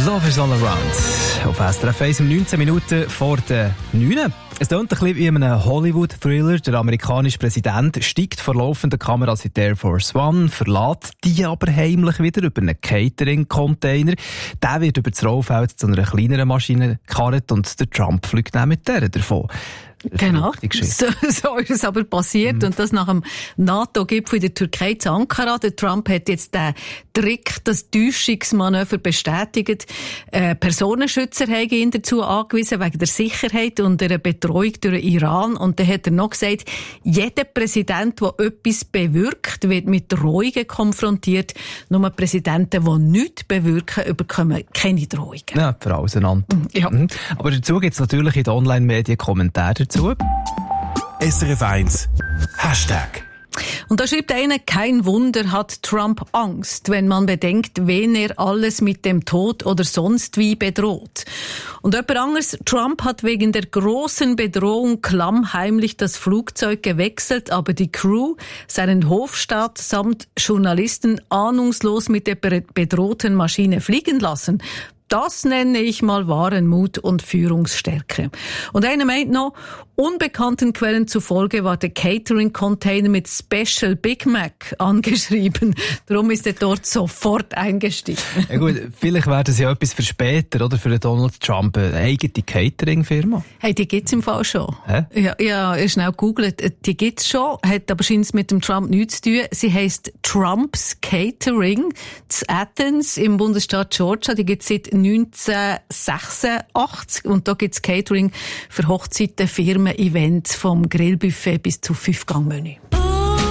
Love is all around. Auf SRF 1 um 19 Minuten vor der 9. Es klingt ein bisschen wie in einem Hollywood-Thriller. Der amerikanische Präsident steigt vor laufender Kamera in die Air Force One, verlässt die aber heimlich wieder über einen Catering-Container. Der wird über das Rollfeld zu einer kleineren Maschine gekarrt und der Trump fliegt dann mit der davon. Genau, so ist es aber passiert. Und das nach dem NATO-Gipfel in der Türkei zu Ankara. Der Trump hat jetzt den Trick, das Täuschungsmanöver bestätigt. Personenschützer haben ihn dazu angewiesen, wegen der Sicherheit und der Betreuung durch Iran. Und dann hat er noch gesagt, jeder Präsident, der etwas bewirkt, wird mit Drohungen konfrontiert. Nur Präsidenten, die nichts bewirken, bekommen keine Drohungen. Ja, für auseinander. Ja. Aber dazu gibt es natürlich in den Online-Medien Kommentare dazu. SRF 1 Hashtag. Und da schreibt einer, kein Wunder hat Trump Angst, wenn man bedenkt, wen er alles mit dem Tod oder sonst wie bedroht. Und jemand anderes, Trump hat wegen der großen Bedrohung klammheimlich das Flugzeug gewechselt, aber die Crew, seinen Hofstaat samt Journalisten ahnungslos mit der bedrohten Maschine fliegen lassen. Das nenne ich mal wahren Mut und Führungsstärke. Und einer meint noch, unbekannten Quellen zufolge war der Catering-Container mit Special Big Mac angeschrieben. Darum ist er dort sofort eingestiegen. Ja gut, vielleicht wäre das ja etwas für später, oder? Für Donald Trump. Eine eigene Catering-Firma. Hey, die gibt's im Fall schon. Hä? Ja, schnell googelt. Die gibt's schon. Hat aber scheint's mit dem Trump nichts zu tun. Sie heisst Trump's Catering. In Athens im Bundesstaat Georgia. Die gibt's seit 1986. Und da gibt's Catering für Hochzeiten, Firmen, Events, vom Grillbuffet bis zu 5-Gang-Menü.